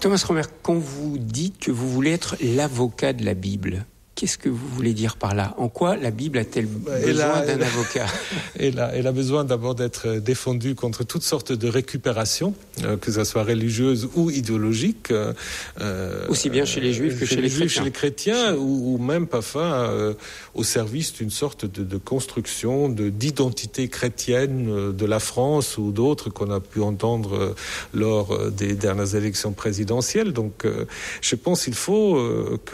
Thomas Romer, quand vous dites que vous voulez être l'avocat de la Bible, qu'est-ce que vous voulez dire par là ? En quoi la Bible a-t-elle besoin d'un avocat ? Elle a besoin d'abord d'être défendue contre toutes sortes de récupérations, que ce soit religieuse ou idéologique. Aussi bien chez les Juifs que chez les chrétiens. Chez les chrétiens, ou même parfois au service d'une sorte de construction d'identité chrétienne de la France ou d'autres qu'on a pu entendre lors des dernières élections présidentielles. Donc je pense qu'il faut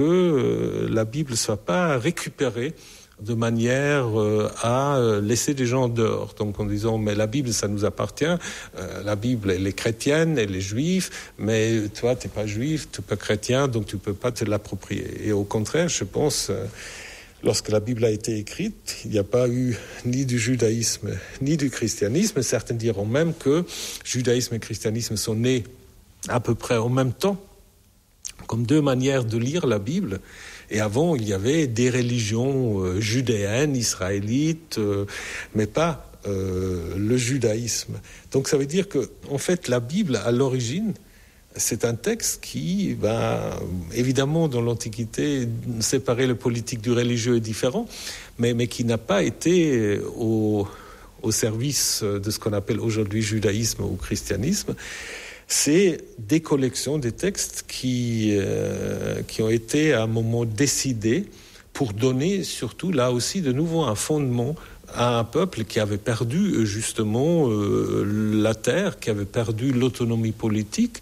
que la Bible ne soit pas récupérée de manière à laisser des gens dehors. Donc en disant, mais la Bible, ça nous appartient, la Bible, elle est chrétienne, elle est juive, mais toi, tu n'es pas juif, tu n'es pas chrétien, donc tu ne peux pas te l'approprier. Et au contraire, je pense, lorsque la Bible a été écrite, il n'y a pas eu ni du judaïsme, ni du christianisme. Certains diront même que judaïsme et christianisme sont nés à peu près en même temps, comme deux manières de lire la Bible. Et avant, il y avait des religions judéennes, israélites, mais pas le judaïsme. Donc ça veut dire que, en fait, la Bible, à l'origine, c'est un texte qui, évidemment, dans l'Antiquité, séparer le politique du religieux est différent, mais qui n'a pas été au service de ce qu'on appelle aujourd'hui judaïsme ou christianisme. C'est des collections, des textes qui ont été à un moment décidés pour donner surtout là aussi de nouveau un fondement à un peuple qui avait perdu justement la terre, qui avait perdu l'autonomie politique.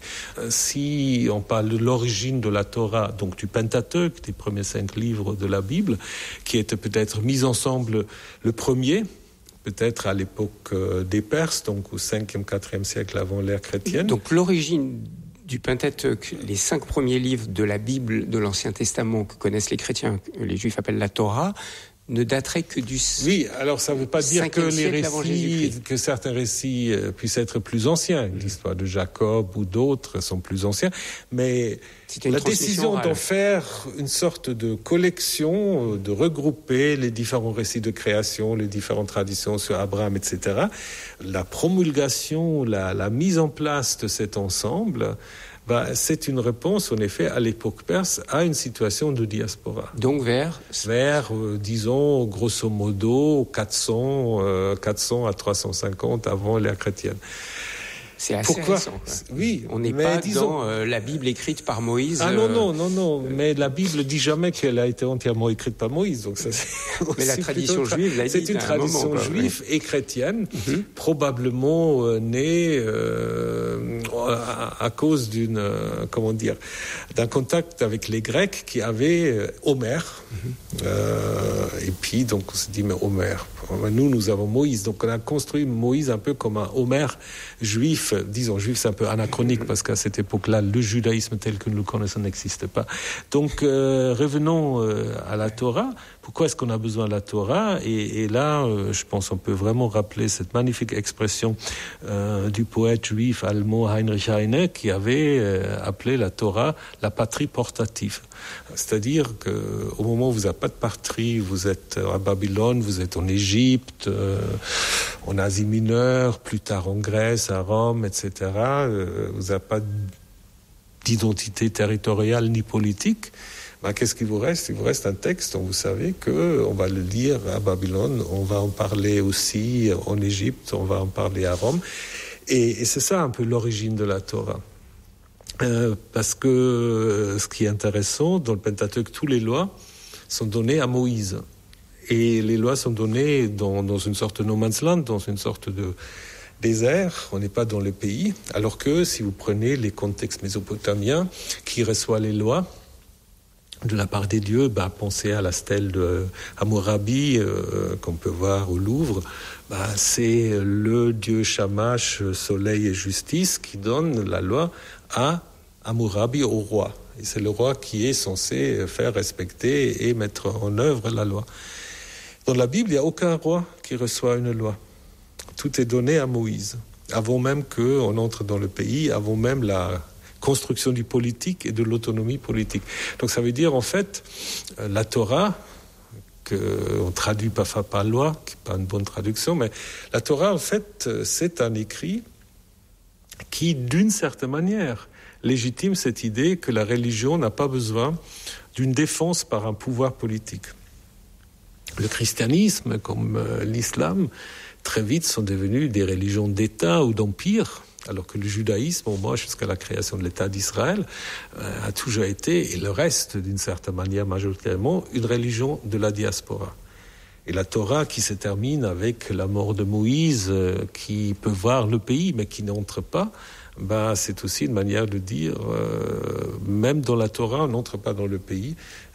Si on parle de l'origine de la Torah, donc du Pentateuque, des premiers 5 livres de la Bible, qui étaient peut-être mis ensemble le premier, peut-être à l'époque des Perses, donc au 5e, 4e siècle avant l'ère chrétienne. Donc l'origine du Pentateuque, les 5 premiers livres de la Bible de l'Ancien Testament que connaissent les chrétiens, que les Juifs appellent la Torah, ne daterait que du... Oui, alors ça ne veut pas dire que les récits, que certains récits puissent être plus anciens. L'histoire de Jacob ou d'autres sont plus anciens, mais la décision d'en faire une sorte de collection, de regrouper les différents récits de création, les différentes traditions sur Abraham, etc., la promulgation, la mise en place de cet ensemble, c'est une réponse, en effet, à l'époque perse, à une situation de diaspora. Donc vers disons, grosso modo, 400 à 350 avant l'ère chrétienne. C'est assez récent. Oui, on n'est pas dans la Bible écrite par Moïse. Ah non. Mais la Bible dit jamais qu'elle a été entièrement écrite par Moïse. Donc ça, mais la tradition juive l'a dit. C'est une tradition juive et chrétienne, probablement née à cause d'un contact avec les Grecs qui avaient Homère. Et puis donc on se dit, mais Homère, nous avons Moïse. Donc on a construit Moïse un peu comme un Homère juif. Disons juif, c'est un peu anachronique parce qu'à cette époque-là, le judaïsme tel que nous le connaissons n'existe pas. Donc revenons à la Torah. Pourquoi est-ce qu'on a besoin de la Torah ? Et là, je pense qu'on peut vraiment rappeler cette magnifique expression du poète juif allemand Heinrich Heine qui avait appelé la Torah la patrie portative. C'est-à-dire qu'au moment où vous n'avez pas de patrie, vous êtes à Babylone, vous êtes en Égypte, en Asie mineure, plus tard en Grèce, à Rome, etc. Vous n'avez pas d'identité territoriale ni politique. Qu'est-ce qu'il vous reste ? Il vous reste un texte dont vous savez qu'on va le lire à Babylone, on va en parler aussi en Égypte, on va en parler à Rome. Et c'est ça un peu l'origine de la Torah. Parce que ce qui est intéressant, dans le Pentateuque, toutes les lois sont données à Moïse. Et les lois sont données dans une sorte de no man's land, dans une sorte de désert, on n'est pas dans le pays. Alors que si vous prenez les contextes mésopotamiens qui reçoivent les lois de la part des dieux, pensez à la stèle de Hammurabi qu'on peut voir au Louvre. C'est le dieu Shamash, soleil et justice, qui donne la loi à Hammurabi, au roi. Et c'est le roi qui est censé faire respecter et mettre en œuvre la loi. Dans la Bible, il n'y a aucun roi qui reçoit une loi. Tout est donné à Moïse, avant même qu'on entre dans le pays, avant même la construction du politique et de l'autonomie politique. Donc ça veut dire, en fait, la Torah, qu'on traduit parfois par loi, qui n'est pas une bonne traduction, mais la Torah, en fait, c'est un écrit qui, d'une certaine manière, légitime cette idée que la religion n'a pas besoin d'une défense par un pouvoir politique. Le christianisme, comme l'islam, très vite sont devenus des religions d'État ou d'empire, alors que le judaïsme, au moins jusqu'à la création de l'État d'Israël, a toujours été, et le reste d'une certaine manière majoritairement, une religion de la diaspora. Et la Torah qui se termine avec la mort de Moïse, qui peut voir le pays mais qui n'entre pas, c'est aussi une manière de dire, même dans la Torah, on n'entre pas dans le pays.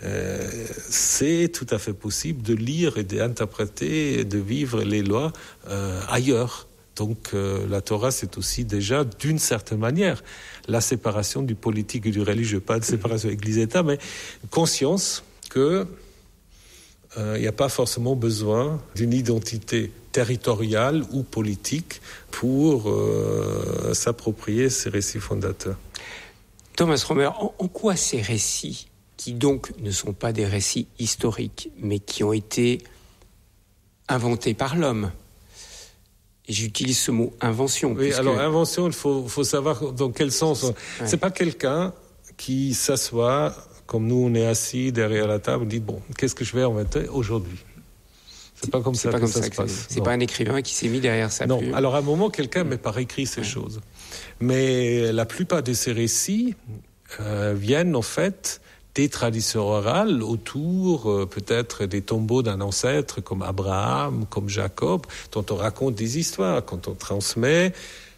C'est tout à fait possible de lire et d'interpréter et de vivre les lois ailleurs. Donc la Torah, c'est aussi déjà, d'une certaine manière, la séparation du politique et du religieux. Pas de séparation Église-État, mais conscience que il n'y a pas forcément besoin d'une identité territoriale ou politique pour s'approprier ces récits fondateurs. Thomas Romer, en quoi ces récits, qui donc ne sont pas des récits historiques, mais qui ont été inventés par l'homme, et j'utilise ce mot invention. Oui, alors invention, il faut savoir dans quel sens. Ouais. C'est pas quelqu'un qui s'assoit, comme nous on est assis derrière la table, et dit bon, qu'est-ce que je vais inventer aujourd'hui? C'est pas comme ça que ça se passe. C'est pas un écrivain qui s'est mis derrière sa plume. Non, alors à un moment, quelqu'un met par écrit ces choses. Mais la plupart de ces récits viennent en fait des traditions orales autour peut-être des tombeaux d'un ancêtre comme Abraham, comme Jacob, dont on raconte des histoires. Quand on transmet,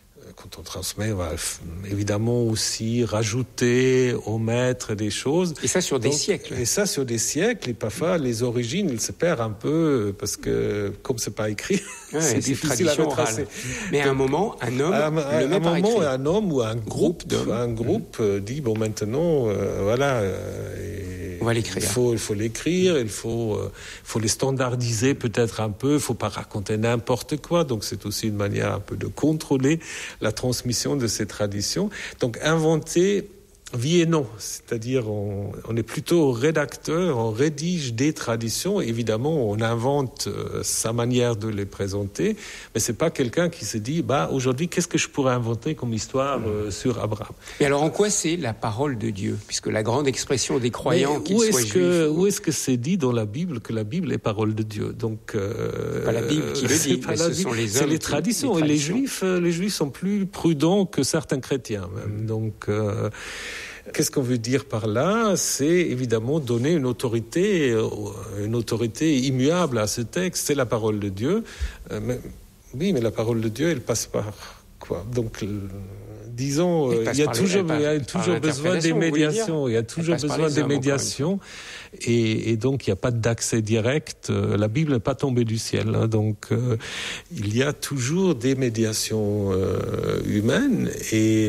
on va évidemment aussi rajouter, omettre des choses. Et ça sur des siècles. Et ça sur des siècles. Et parfois, les origines, ils se perdent un peu parce que, comme c'est pas écrit, c'est difficile à retracer. Mais à un moment, un homme le met par écrit. Un homme ou un groupe dit bon maintenant, voilà. On va l'écrire. Il faut l'écrire, il faut les standardiser peut-être un peu, il ne faut pas raconter n'importe quoi. Donc c'est aussi une manière un peu de contrôler la transmission de ces traditions. Donc inventer, oui et non. C'est-à-dire on est plutôt rédacteur, on rédige des traditions. Évidemment, on invente sa manière de les présenter, mais c'est pas quelqu'un qui se dit aujourd'hui, qu'est-ce que je pourrais inventer comme histoire sur Abraham. Et alors en quoi c'est la parole de Dieu? Puisque la grande expression des croyants, qu'ils soient juifs... Où est-ce que c'est dit dans la Bible que la Bible est parole de Dieu? Donc, c'est pas la Bible qui le dit, mais ce sont les hommes. C'est les traditions. Et les Juifs sont plus prudents que certains chrétiens même. Donc... Qu'est-ce qu'on veut dire par là? C'est évidemment donner une autorité immuable à ce texte. C'est la parole de Dieu. Mais la parole de Dieu, elle passe par quoi? Donc, disons, il y a toujours besoin des médiations. Il y a toujours besoin des médiations. Et donc, il n'y a pas d'accès direct. La Bible n'est pas tombée du ciel. Donc, il y a toujours des médiations humaines. Et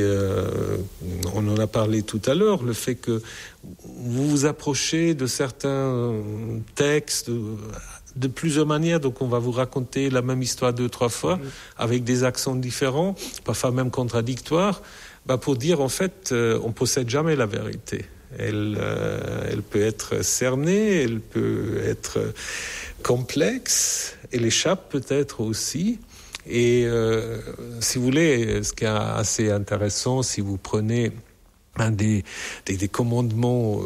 on en a parlé tout à l'heure, le fait que vous vous approchez de certains textes de plusieurs manières. Donc, on va vous raconter la même histoire 2-3 fois, avec des accents différents, parfois même contradictoires, pour dire, en fait, on ne possède jamais la vérité. Elle peut être cernée, elle peut être complexe, elle échappe peut-être aussi. Et si vous voulez, ce qui est assez intéressant, si vous prenez un des commandements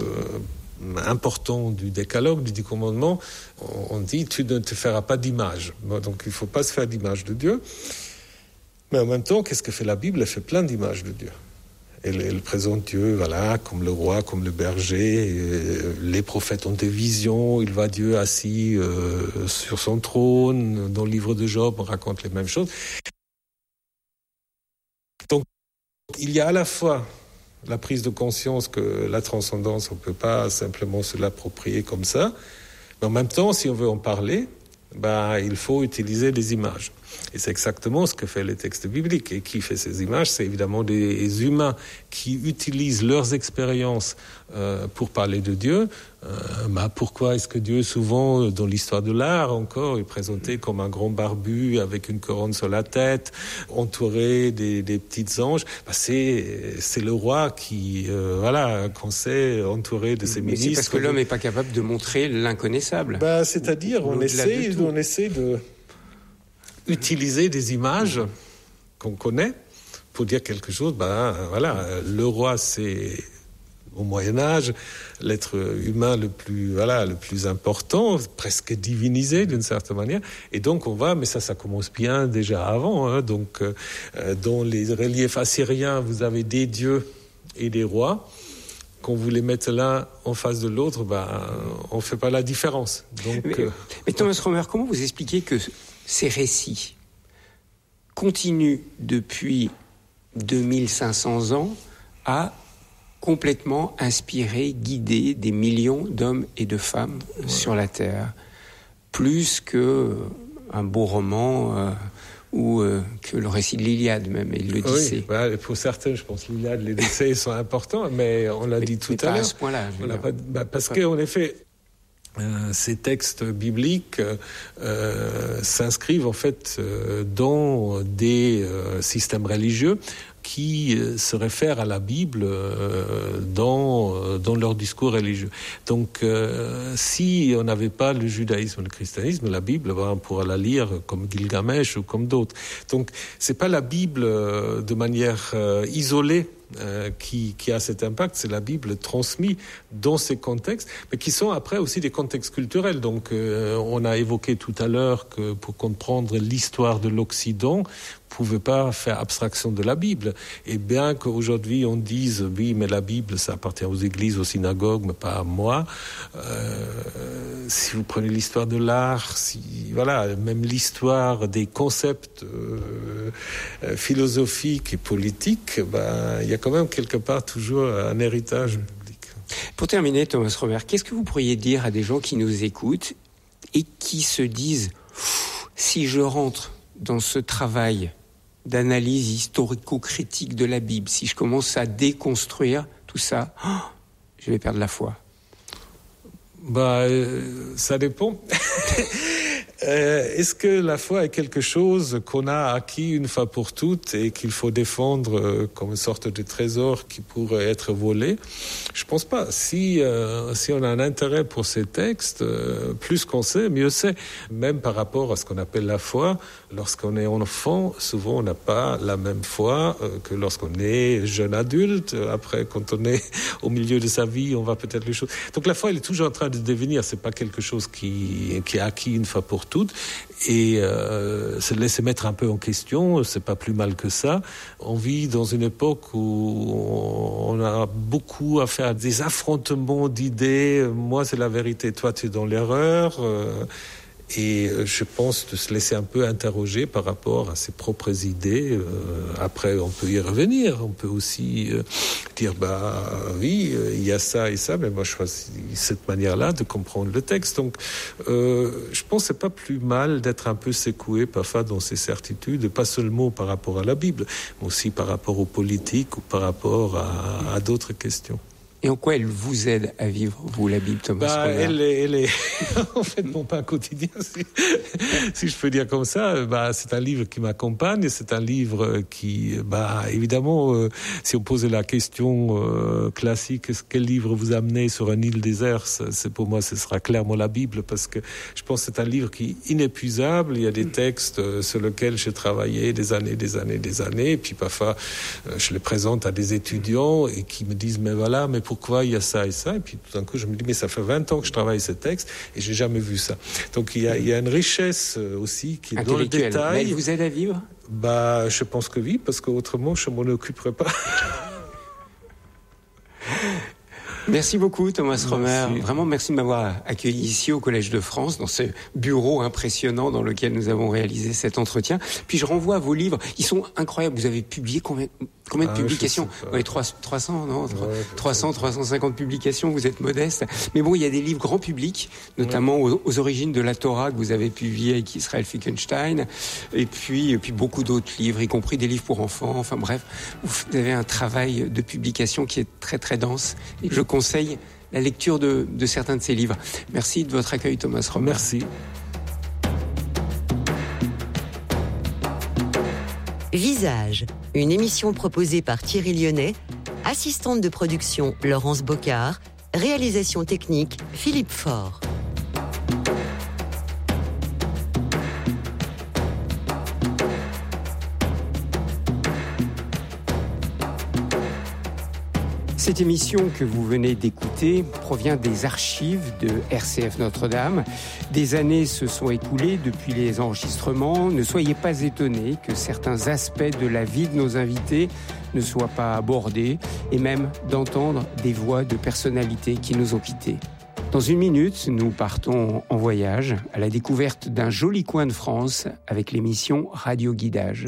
importants du décalogue, du 10 commandements, on dit « tu ne te feras pas d'image ». Donc il ne faut pas se faire d'image de Dieu. Mais en même temps, qu'est-ce que fait la Bible? Elle fait plein d'images de Dieu. Elle présente Dieu, comme le roi, comme le berger. Les prophètes ont des visions. Il voit Dieu assis sur son trône. Dans le livre de Job, on raconte les mêmes choses. Donc, il y a à la fois la prise de conscience que la transcendance, on ne peut pas simplement se l'approprier comme ça. Mais en même temps, si on veut en parler, il faut utiliser des images. Et c'est exactement ce que fait les textes bibliques. Et qui fait ces images? C'est évidemment des humains qui utilisent leurs expériences pour parler de Dieu. Pourquoi est-ce que Dieu, souvent, dans l'histoire de l'art encore, est présenté comme un grand barbu avec une couronne sur la tête, entouré des petites anges? C'est le roi qui, qu'on sait, entouré de ses ministres. C'est parce que l'homme n'est pas capable de montrer l'inconnaissable. C'est-à-dire, on essaie de utiliser des images qu'on connaît pour dire quelque chose, voilà, le roi, c'est au Moyen-Âge l'être humain le plus important, presque divinisé d'une certaine manière. Et donc mais ça commence bien déjà avant. Hein, donc, dans les reliefs assyriens, vous avez des dieux et des rois. Quand vous les mettez l'un en face de l'autre, on ne fait pas la différence. Donc, mais Thomas Romer, comment vous expliquez que ces récits continuent depuis 2500 ans à complètement inspirer, guider des millions d'hommes et de femmes sur la Terre, plus qu'un beau roman ou que le récit de l'Iliade même, et l'Odyssée. Oui, pour certains, je pense que l'Iliade, les Odyssées sont importants, mais on l'a dit tout à l'heure. À ce point-là, parce qu'en effet, ces textes bibliques s'inscrivent en fait dans des systèmes religieux qui se réfèrent à la Bible dans leur discours religieux. Donc, si on n'avait pas le judaïsme, le christianisme, la Bible, on pourra la lire comme Gilgamesh ou comme d'autres. Donc, c'est pas la Bible de manière isolée qui a cet impact, c'est la Bible transmise dans ces contextes, mais qui sont après aussi des contextes culturels. Donc, on a évoqué tout à l'heure que pour comprendre l'histoire de l'Occident, on ne pouvait pas faire abstraction de la Bible. Et bien qu'aujourd'hui on dise oui, mais la Bible ça appartient aux églises, aux synagogues, mais pas à moi. Si vous prenez l'histoire de l'art, même l'histoire des concepts philosophiques et politiques, il y a quand même quelque part toujours un héritage biblique. Pour terminer, Thomas Romer, qu'est-ce que vous pourriez dire à des gens qui nous écoutent et qui se disent si je rentre dans ce travail d'analyse historico-critique de la Bible, si je commence à déconstruire tout ça, je vais perdre la foi? Ça dépend. Est-ce que la foi est quelque chose qu'on a acquis une fois pour toutes et qu'il faut défendre comme une sorte de trésor qui pourrait être volé? Je pense pas. Si on a un intérêt pour ces textes, plus qu'on sait, mieux c'est. Même par rapport à ce qu'on appelle la foi, lorsqu'on est enfant, souvent on n'a pas la même foi que lorsqu'on est jeune adulte. Après, quand on est au milieu de sa vie, on va peut-être les choses. Donc la foi, elle est toujours en train de devenir. C'est pas quelque chose qui est acquis une fois pour toutes. Et se laisser mettre un peu en question, c'est pas plus mal que ça. On vit dans une époque où on a beaucoup à faire des affrontements d'idées. Moi, c'est la vérité, toi, tu es dans l'erreur. Et je pense de se laisser un peu interroger par rapport à ses propres idées. Après, on peut y revenir. On peut aussi dire, oui, il y a ça et ça, mais moi, je choisis cette manière-là de comprendre le texte. Donc, je pense que c'est pas plus mal d'être un peu secoué parfois dans ses certitudes, pas seulement par rapport à la Bible, mais aussi par rapport aux politiques ou par rapport à d'autres questions. Et en quoi elle vous aide à vivre, vous, la Bible, Thomas Romer? Elle est en fait mon pain quotidien, si je peux dire comme ça. C'est un livre qui m'accompagne, c'est un livre qui, évidemment, si on posait la question classique, quel livre vous amenez sur une île déserte, c'est pour moi, ce sera clairement la Bible, parce que je pense que c'est un livre qui est inépuisable. Il y a des textes sur lesquels j'ai travaillé des années, et puis parfois je les présente à des étudiants et qui me disent mais pourquoi il y a ça et ça, et puis tout d'un coup je me dis mais ça fait 20 ans que je travaille ce texte et j'ai jamais vu ça. Donc il y a une richesse aussi qui est dans le détail. Mais elle vous aide à vivre? Je pense que oui, parce qu'autrement je m'en occuperais pas. Merci beaucoup, Thomas Romer. Vraiment, merci de m'avoir accueilli ici au Collège de France, dans ce bureau impressionnant dans lequel nous avons réalisé cet entretien. Puis je renvoie à vos livres. Ils sont incroyables. Vous avez publié combien de publications? 300, non? 350 publications, vous êtes modeste. Mais bon, il y a des livres grand public, notamment aux origines de la Torah que vous avez publié avec Israël Finkelstein. Et puis beaucoup d'autres livres, y compris des livres pour enfants. Enfin bref, vous avez un travail de publication qui est très très dense. Et je conseille la lecture de certains de ces livres. Merci de votre accueil, Thomas Romer. Merci. Visage, une émission proposée par Thierry Lyonnais, assistante de production Laurence Bocard, réalisation technique Philippe Faure. Cette émission que vous venez d'écouter provient des archives de RCF Notre-Dame. Des années se sont écoulées depuis les enregistrements. Ne soyez pas étonnés que certains aspects de la vie de nos invités ne soient pas abordés et même d'entendre des voix de personnalités qui nous ont quittés. Dans une minute, nous partons en voyage à la découverte d'un joli coin de France avec l'émission Radio Guidage.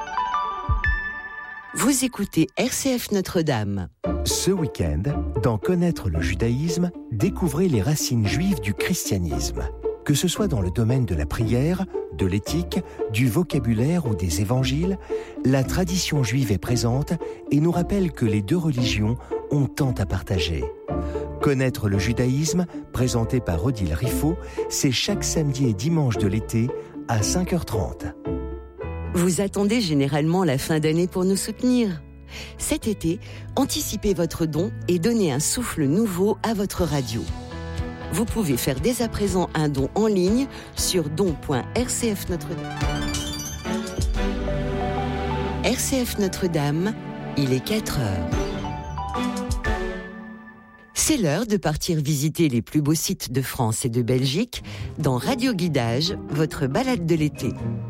Vous écoutez RCF Notre-Dame. Ce week-end, dans Connaître le judaïsme, découvrez les racines juives du christianisme. Que ce soit dans le domaine de la prière, de l'éthique, du vocabulaire ou des évangiles, la tradition juive est présente et nous rappelle que les deux religions ont tant à partager. Connaître le judaïsme, présenté par Odile Riffaut, c'est chaque samedi et dimanche de l'été à 5h30. Vous attendez généralement la fin d'année pour nous soutenir. Cet été, anticipez votre don et donnez un souffle nouveau à votre radio. Vous pouvez faire dès à présent un don en ligne sur don.rcfnotredame. RCF Notre-Dame, il est 4h. C'est l'heure de partir visiter les plus beaux sites de France et de Belgique dans Radio Guidage, votre balade de l'été.